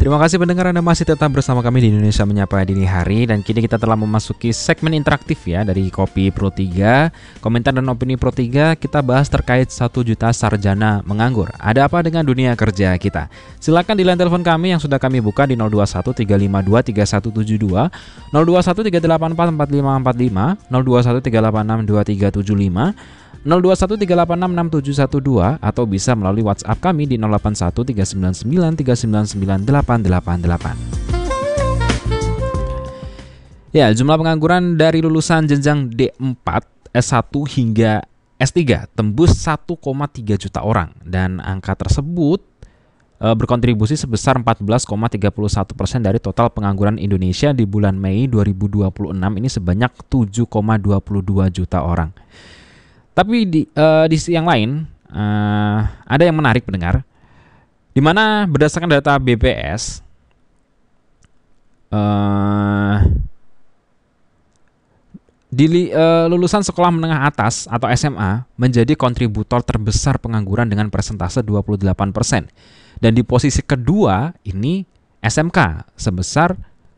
Terima kasih pendengar, Anda masih tetap bersama kami di Indonesia Menyapa Dini Hari. Dan kini kita telah memasuki segmen interaktif ya dari Kopi Pro 3. Komentar dan opini Pro 3 kita bahas terkait 1 juta sarjana menganggur. Ada apa dengan dunia kerja kita? Silakan di line telepon kami yang sudah kami buka di 021 352 3172, 021 384 4545, 021 386 2375, 02138667712, atau bisa melalui WhatsApp kami di 081399399888. Ya, jumlah pengangguran dari lulusan jenjang D4, S1 hingga S3 tembus 1,3 juta orang, dan angka tersebut berkontribusi sebesar 14,31% dari total pengangguran Indonesia di bulan Mei 2026 ini sebanyak 7,22 juta orang. Tapi di sisi yang lain ada yang menarik pendengar, di mana berdasarkan data BPS lulusan sekolah menengah atas atau SMA menjadi kontributor terbesar pengangguran dengan persentase 28%. Dan di posisi kedua ini SMK sebesar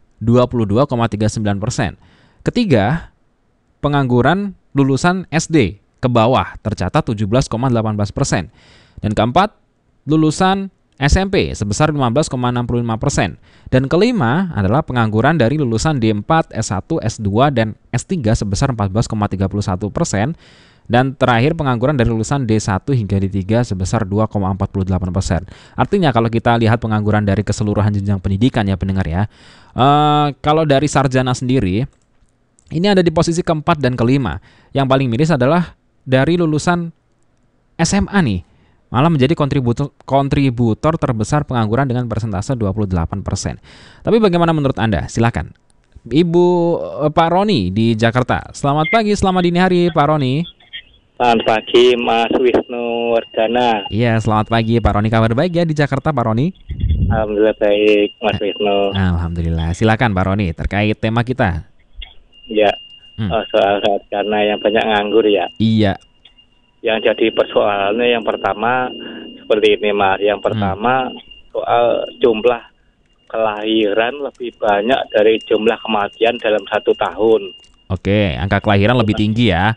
22,39%. Ketiga, pengangguran lulusan SD ke bawah tercatat 17,18%. Dan keempat, lulusan SMP sebesar 15,65%. Dan kelima adalah pengangguran dari lulusan D4, S1, S2, dan S3 sebesar 14,31%. Dan terakhir pengangguran dari lulusan D1 hingga D3 sebesar 2,48%. Artinya kalau kita lihat pengangguran dari keseluruhan jenjang pendidikan ya pendengar ya, kalau dari sarjana sendiri ini ada di posisi keempat dan kelima. Yang paling miris adalah dari lulusan SMA nih, malah menjadi kontributor terbesar pengangguran dengan persentase 28%. Tapi bagaimana menurut Anda? Silakan. Pak Roni di Jakarta. Selamat pagi, selamat dini hari Pak Roni. Selamat pagi Mas Wisnu Wardana. Iya, selamat pagi Pak Roni. Kabar baik ya di Jakarta Pak Roni? Alhamdulillah baik Mas Wisnu. Alhamdulillah. Silakan Pak Roni terkait tema kita. Ya, soal sarjana yang banyak nganggur ya. Iya. Yang jadi persoalannya yang pertama seperti ini Mas. Yang pertama soal jumlah kelahiran lebih banyak dari jumlah kematian dalam 1 tahun. Oke, angka kelahiran lebih tinggi ya.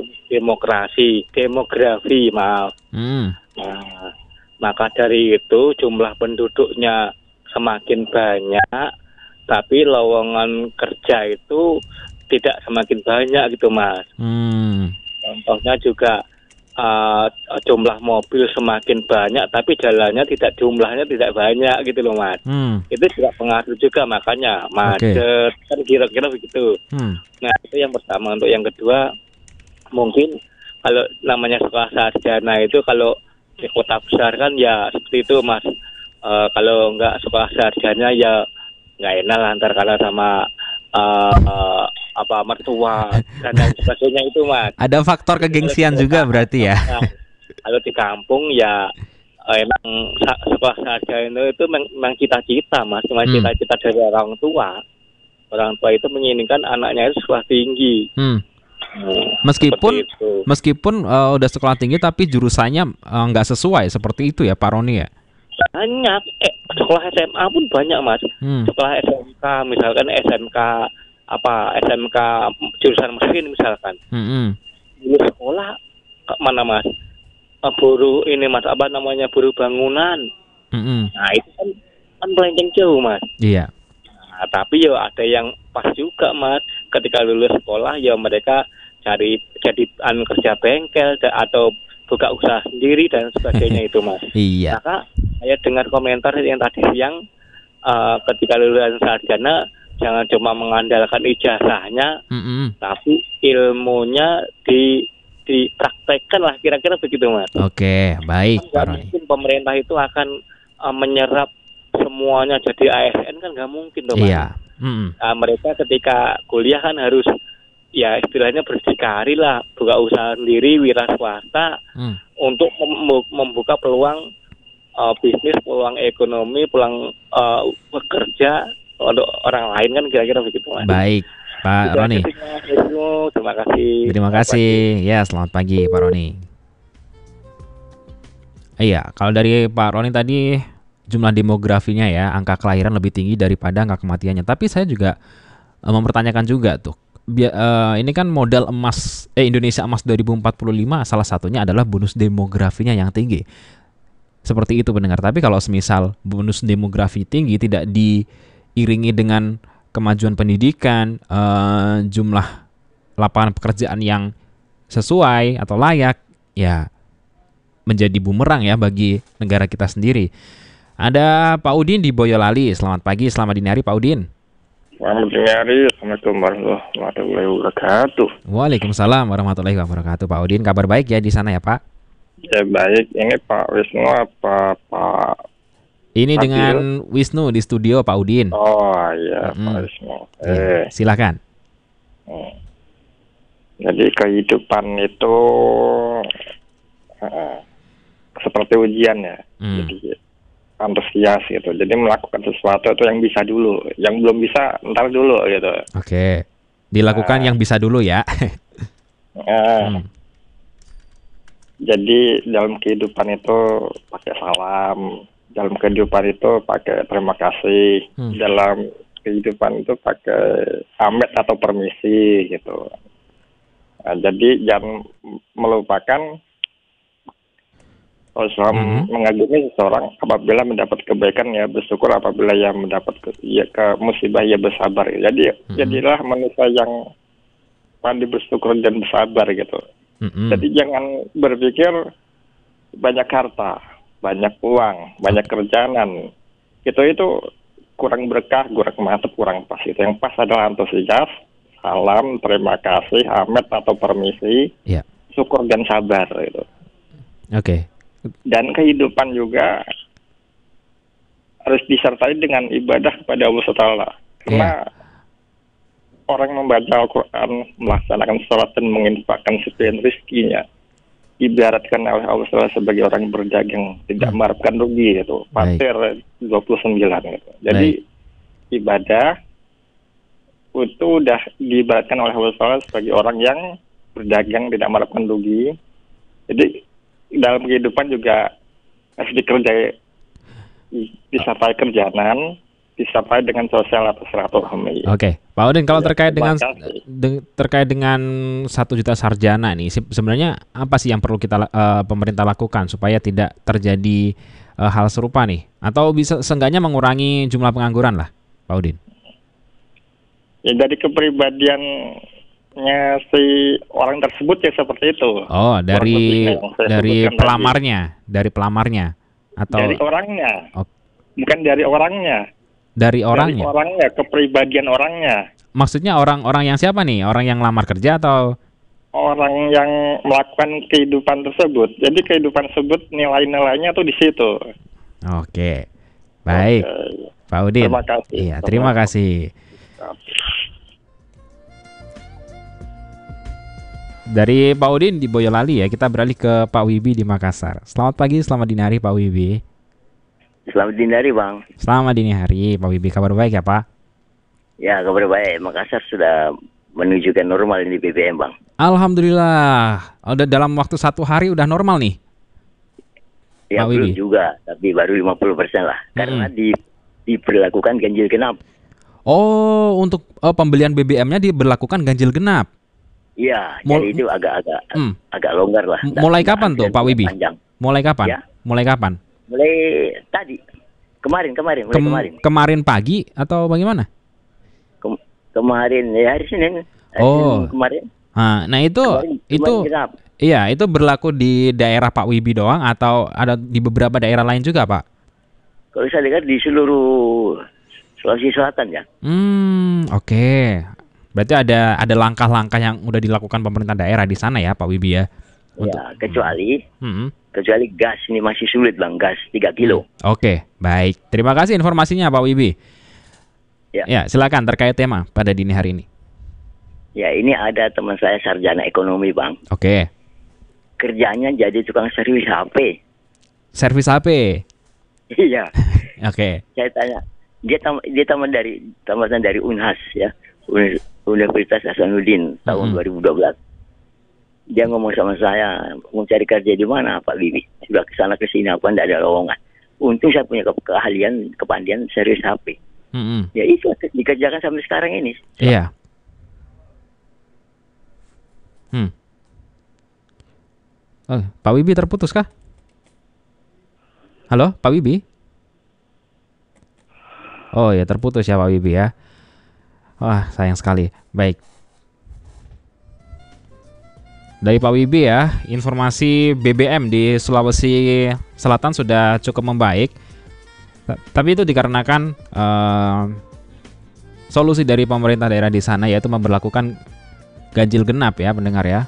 Demografi maaf. Nah, maka dari itu jumlah penduduknya semakin banyak, tapi lowongan kerja itu tidak semakin banyak gitu Mas. Contohnya juga jumlah mobil semakin banyak, tapi jumlahnya tidak banyak gitu loh Mas. Itu juga pengaruh juga, makanya macet kan kira-kira begitu. Nah itu yang pertama. Untuk yang kedua, mungkin kalau namanya sekolah sarjana itu kalau di kota besar kan ya seperti itu Mas. Kalau nggak sekolah sarjana ya nggak enak lah antar kalah sama mertua dan lain sebagainya itu Mas. Ada faktor kegengsian juga berarti ya. Nah, kalau di kampung ya emang sekolah sarjana itu memang cita-cita Mas, cuma cita-cita dari orang tua. Orang tua itu menginginkan anaknya itu sekolah tinggi. Meskipun udah sekolah tinggi tapi jurusannya nggak sesuai seperti itu ya Pak Roni ya. Banyak sekolah SMA pun banyak Mas. Sekolah SMK misalkan SMK jurusan mesin misalkan. Di sekolah mana Mas? Buruh ini Mas, buruh bangunan. Nah itu kan melenceng jauh Mas. Iya. Nah, tapi ya ada yang pas juga Mas, ketika lulus sekolah ya mereka jadi kerja bengkel atau buka usaha sendiri dan sebagainya itu Mas. Iya. Maka saya dengar komentar yang tadi siang, ketika lulusan sarjana jangan cuma mengandalkan ijazahnya, tapi ilmunya dipraktekkan lah, kira-kira begitu Mas. Oke, baik Pak Roni. Mungkin pemerintah itu akan menyerap semuanya jadi ASN kan nggak mungkin Mas. Iya. Mereka ketika kuliah kan harus ya istilahnya berdikari lah, buka usaha sendiri, wira swasta, untuk membuka peluang bisnis, peluang ekonomi, peluang bekerja untuk orang lain kan, kira-kira begitu Mas. Baik Pak Roni. Terima kasih. Terima kasih. Ya, selamat pagi Pak Roni. Iya, kalau dari Pak Roni tadi jumlah demografinya ya, angka kelahiran lebih tinggi daripada angka kematiannya. Tapi saya juga mempertanyakan juga tuh. Ini kan modal emas Indonesia Emas 2045 salah satunya adalah bonus demografinya yang tinggi. Seperti itu pendengar. Tapi kalau semisal bonus demografi tinggi tidak diiringi dengan kemajuan pendidikan, jumlah lapangan pekerjaan yang sesuai atau layak, ya menjadi bumerang ya bagi negara kita sendiri. Ada Pak Udin di Boyolali. Selamat pagi, selamat dini hari Pak Udin. Selamat dini hari, Assalamualaikum warahmatullahi wabarakatuh. Waalaikumsalam warahmatullahi wabarakatuh. Pak Udin, kabar baik ya di sana ya Pak? Ya baik, ini Pak Wisnu apa Pak? Ini Adil? dengan Wisnu di studio Pak Udin. Oh iya Pak Wisnu. Silakan. Jadi kehidupan itu seperti ujian ya. Jadi antusias gitu. Jadi melakukan sesuatu itu yang bisa dulu, yang belum bisa ntar dulu gitu. Oke. Dilakukan yang bisa dulu ya. Jadi dalam kehidupan itu pakai salam, dalam kehidupan itu pakai terima kasih, dalam kehidupan itu pakai amet atau permisi gitu. Nah, jadi jangan melupakan Islam mengagumi seseorang apabila mendapat kebaikan ya bersyukur, apabila yang mendapat ke musibah ya bersabar. Jadi jadilah manusia yang pandai bersyukur dan bersabar gitu. Jadi jangan berpikir banyak harta, banyak uang, banyak kerjaan. Itu kurang berkah, kurang mantap, kurang pas. Itu yang pas adalah antusias, salam, terima kasih, amet atau permisi, syukur dan sabar gitu. Oke. Dan kehidupan juga harus disertai dengan ibadah kepada Allah Taala. Karena orang membaca Al-Quran, melaksanakan sholat dan menginfakkan sebagian rezekinya, ibaratkan oleh Allah Taala sebagai orang berdagang, tidak mengharapkan rugi gitu. Fatir 29 gitu. Jadi ibadah itu udah diibaratkan oleh Allah Taala sebagai orang yang berdagang, tidak mengharapkan rugi. Jadi dalam kehidupan juga harus dikerjai, disertai kerjaan, disertai dengan sosial atau silaturahmi. Oke, Pak Udin, kalau terkait dengan 1 juta sarjana nih, sebenarnya apa sih yang perlu kita pemerintah lakukan supaya tidak terjadi hal serupa nih, atau bisa seenggaknya mengurangi jumlah pengangguran lah, Pak Udin? Ya dari kepribadian si orang tersebut ya seperti itu. Oh, dari pelamarnya atau dari orangnya. Bukan dari orangnya. Dari orangnya. Dari orangnya, kepribadian orangnya. Maksudnya orang-orang yang siapa nih? Orang yang lamar kerja atau orang yang melakukan kehidupan tersebut. Jadi kehidupan tersebut nilai-nilainya tuh di situ. Oke. Baik. Pak Udin. Terima kasih. Iya, terima kasih. Dari Pak Udin di Boyolali ya, kita beralih ke Pak Wibi di Makassar. Selamat pagi, selamat dini hari Pak Wibi. Selamat dini hari Bang. Selamat dini hari Pak Wibi, kabar baik ya Pak? Ya, kabar baik. Makassar sudah menunjukkan normal ini BBM Bang. Alhamdulillah, udah dalam waktu 1 hari udah normal nih. Ya belum juga, tapi baru 50% lah. Karena diberlakukan ganjil genap. Oh, untuk pembelian BBM-nya diberlakukan ganjil genap. Iya, jadi itu agak longgar lah. Mulai kapan tuh Pak Wibi? Mulai kapan? Ya? Mulai kapan? Mulai tadi. Kemarin. Kemarin pagi atau bagaimana? Kemarin ya hari Senin. Kemarin. Nah itu iya, itu berlaku di daerah Pak Wibi doang atau ada di beberapa daerah lain juga, Pak? Kalau saya lihat di seluruh Sulawesi Selatan ya. Oke. Berarti ada langkah-langkah yang udah dilakukan pemerintah daerah di sana ya, Pak Wibi ya? Ya, kecuali gas ini masih sulit Bang, gas 3 kilo. Oke, baik. Terima kasih informasinya Pak Wibi. Ya, silakan terkait tema pada dini hari ini. Ya, ini ada teman saya sarjana ekonomi Bang. Oke. Kerjanya jadi tukang servis HP. Servis HP? Iya. Oke. Saya tanya, dia tamatan dari Unhas ya. Universitas Hasanuddin tahun 2012. Dia ngomong sama saya, mau cari kerja di mana Pak Bibi? Sudah kesana kesini apa tidak ada lowongan. untung saya punya keahlian, kepandaian serius HP. Ya itu dikerjakan sampai sekarang ini. Iya. Oh, Pak Wibi terputus kah? Halo, Pak Wibi? Oh ya, terputus ya Pak Wibi ya. Wah, sayang sekali. Baik. Dari Pak Wibi ya, informasi BBM di Sulawesi Selatan sudah cukup membaik. Tapi itu dikarenakan solusi dari pemerintah daerah di sana, yaitu memberlakukan ganjil genap ya pendengar ya.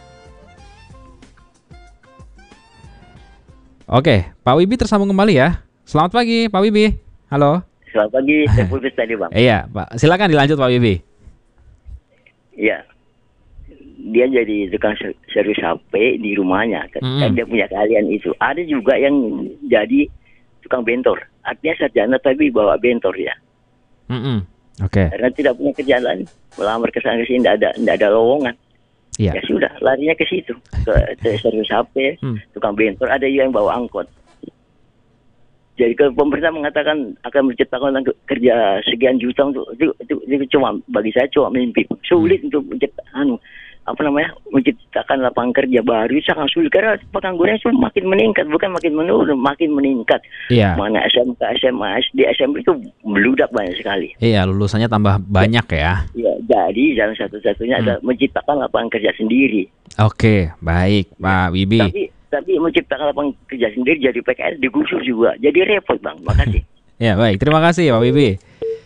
Oke, Pak Wibi tersambung kembali ya. Selamat pagi Pak Wibi. Halo. Selamat pagi, saya putus tadi Bang. Iya Pak, silakan dilanjut Pak Wibi. Iya. Dia jadi tukang servis HP di rumahnya. Kan dia punya keahlian itu. Ada juga yang jadi tukang bentor. Artinya sarjana tapi bawa bentor ya. Oke. Karena tidak punya kerjaan lain. Melamar ke sana sini tidak ada lowongan. Iya. Ya sudah, larinya ke situ. Ke servis HP, tukang bentor. Ada juga yang bawa angkot. Jadi kalau pemerintah mengatakan akan menciptakan kerja sekian juta itu cuma bagi saya cuma mimpi. Sulit untuk menciptakan menciptakan lapangan kerja baru sangat sulit karena pengangguran itu makin meningkat, bukan makin menurun, makin meningkat. Iya. Mana SMK, SMA, SD, SMP itu meludak banyak sekali. Iya, lulusannya tambah banyak ya. Iya, jadi jalan satu-satunya adalah menciptakan lapangan kerja sendiri. Oke, baik Pak Wibi. Tapi menciptakan lapangan kerja sendiri jadi PKS digusur juga. Jadi repot Bang. Makasih. Ya, baik. Terima kasih Pak Wibi.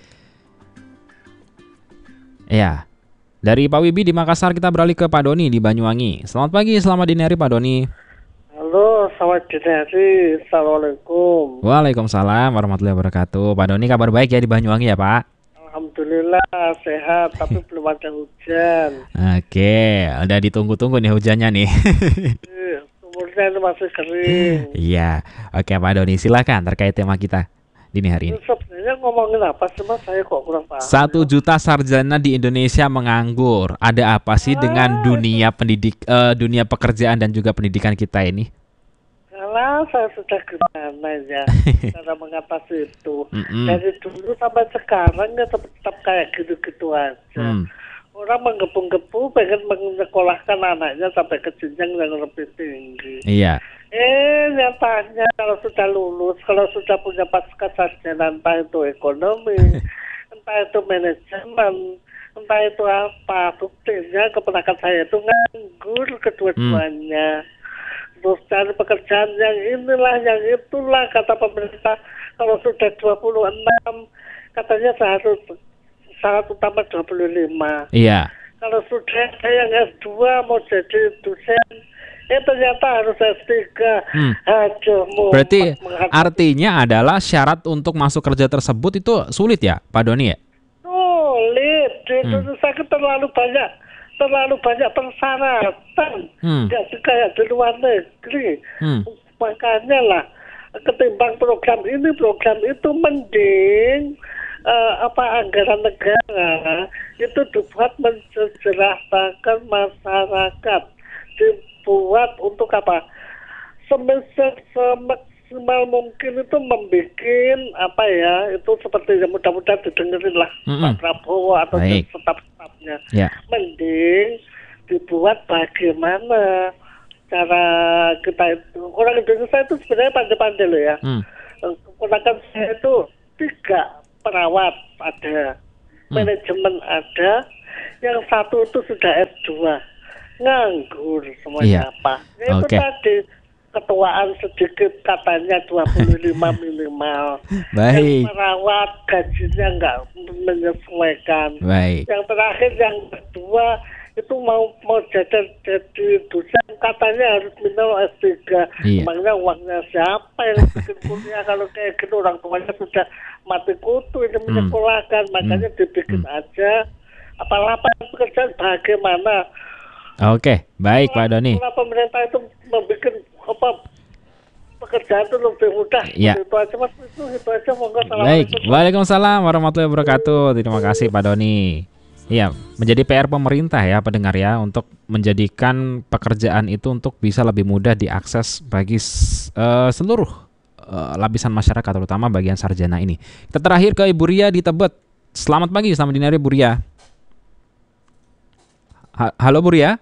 Ya. Dari Pak Wibi di Makassar kita beralih ke Pak Doni di Banyuwangi. Selamat pagi, selamat dini hari Pak Doni. Halo, selamat dini hari. Assalamualaikum. Waalaikumsalam warahmatullahi wabarakatuh. Pak Doni kabar baik ya di Banyuwangi ya Pak? Alhamdulillah sehat, tapi belum ada hujan. Oke, udah ditunggu-tunggu nih hujannya nih. Sumurnya itu masih kering. Iya, oke Pak Doni silakan terkait tema kita dini hari ini. Sebenarnya ngomongin apa sih Mas? Saya kok kurang paham. 1 juta sarjana di Indonesia menganggur. Ada apa sih dengan dunia dunia pekerjaan dan juga pendidikan kita ini? Karena saya sudah gimana ya cara mengatasi itu. Dari dulu sampai sekarang ya tetap kayak gitu-gitu aja. Orang menggebu-gebu pengen menyekolahkan anaknya sampai ke jenjang yang lebih tinggi. Iya. Nyatanya kalau sudah lulus, kalau sudah punya pasca sarjana, entah itu ekonomi, entah itu manajemen, entah itu apa, buktinya keponakan saya itu nganggur kedua-duanya. Terus cari pekerjaan yang inilah, yang itulah, kata pemerintah. Kalau sudah 26, katanya syarat utama 25. Iya. Kalau sudah saya yang S2 mau jadi dosen, ternyata harus S3. Berarti artinya adalah syarat untuk masuk kerja tersebut itu sulit ya Pak Doni ya? Sulit. Di Indonesia terlalu banyak persyaratan. Nggak kayak di luar negeri. Makanya lah ketimbang program ini program itu mending anggaran negara itu dibuat mensejahterakan masyarakat, dibuat untuk apa? Semaksimal mungkin itu membuat itu seperti yang mudah-mudahan didengerin lah Pak Prabowo atau staf-stafnya. Mending dibuat bagaimana cara kita itu, orang Indonesia itu sebenarnya pandai-pandai loh ya. Keponakan saya itu 3 perawat ada, manajemen ada, yang satu itu sudah S2, nganggur semuanya apa? Itu tadi ketuaan sedikit katanya 25 minimal. Baik. Yang perawat gajinya nggak menyesuaikan. Baik. Yang terakhir yang kedua itu mau jadi dosen katanya harus minimal S3. Iya. Emangnya uangnya siapa yang bikin kuliah kalau kayak gitu, orang tuanya sudah mati kutu ini menyekolahkan, makanya dibikin aja apa lapangan pekerjaan bagaimana. Oke, baik Pak Doni. Kalau pemerintah itu membuat pekerjaan itu lebih mudah. Ya. Itu aja Mas, itu aja monggo. Baik, Waalaikumsalam warahmatullahi wabarakatuh. Terima kasih Pak Doni. Iya, menjadi PR pemerintah ya pendengar ya untuk menjadikan pekerjaan itu untuk bisa lebih mudah diakses bagi seluruh lapisan masyarakat, terutama bagian sarjana ini. Kita terakhir ke Ibu Ria di Tebet. Selamat pagi, selamat dini hari Bu Ria. Halo Bu Ria.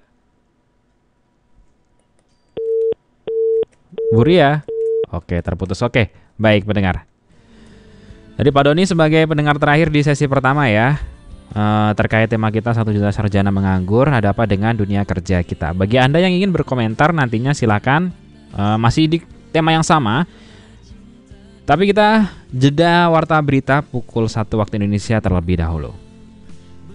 Bu Ria. Oke, terputus. Oke, baik pendengar. Jadi Pak Doni sebagai pendengar terakhir di sesi pertama ya, terkait tema kita 1 juta sarjana menganggur, ada apa dengan dunia kerja kita. Bagi Anda yang ingin berkomentar nantinya silakan, masih di tema yang sama. Tapi kita jeda warta berita pukul 1 waktu Indonesia terlebih dahulu.